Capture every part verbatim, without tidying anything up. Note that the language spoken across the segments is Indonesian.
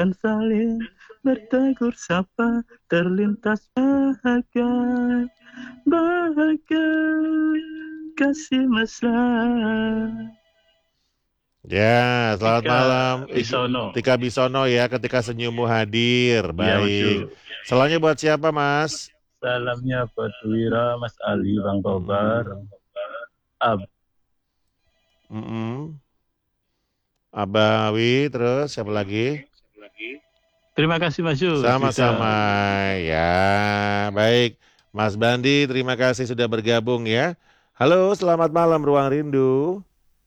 dan saling bertegur sapa, terlintas bahagia, bahagia kasih mesra. Ya, selamat Tika malam Bisono. Tika Bisono ya, ketika senyummu hadir. Iya, Baik. Mas. Salahnya buat siapa, Mas? Salamnya buat Wira, Mas Ali, Bang Kobar, Mm-mm. Ab. Mm-mm. Abawi, terus siapa lagi? Terima kasih Mas Yu Sama-sama sudah. ya. Baik, Mas Bandi, terima kasih sudah bergabung ya. Halo, selamat malam Ruang Rindu.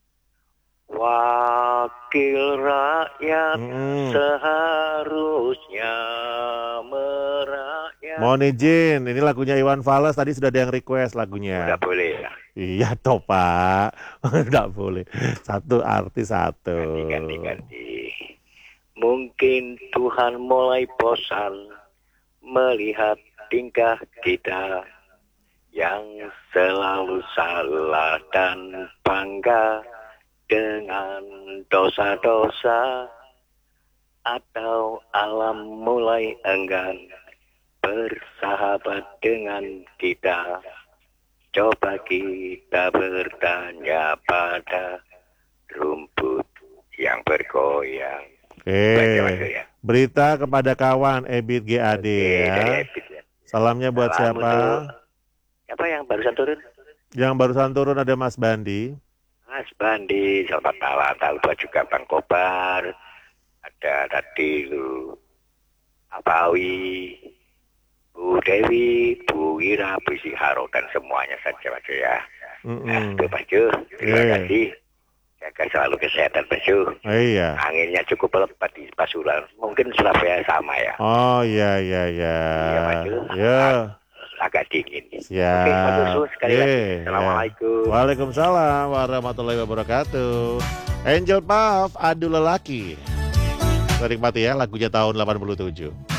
Wakil rakyat Mm-mm. seharusnya merakyat. Mohon izin, ini lagunya Iwan Fals, tadi sudah ada yang request Udah lagunya. boleh ya? Iya toh Pak, nggak boleh. Satu artis satu. Ganti, ganti, ganti. Mungkin Tuhan mulai bosan melihat tingkah kita yang selalu salah dan bangga dengan dosa-dosa, atau alam mulai enggan bersahabat dengan kita. Coba kita bertanya pada rumput yang bergoyang. Oke, berita kepada kawan Ebit G A D ya. Salamnya buat Salam siapa? untuk siapa yang barusan turun? Yang barusan turun ada Mas Bandi. Mas Bandi, selamat malam. Tak lupa juga Bang Kobar. Ada tadi lu Abawi, Bu Dewi, Bu Wira, Bu Siharo, dan semuanya saja Mas ya. Mm-mm. Nah, itu Mas Ju. Terima Yeah. kasih. Jaga selalu kesehatan Mas Ju. Oh, iya. Anginnya cukup lebat di Pasuruan. Mungkin Surabaya sama ya. Oh iya iya iya. Iya Mas Ju. Ya. Agak dingin. Siap. Oke Mas Ju, sekali Yeah, lagi. yeah. Assalamualaikum. Waalaikumsalam warahmatullahi wabarakatuh. Angel Puff, adu lelaki. Kita nikmati ya lagunya tahun delapan puluh tujuh.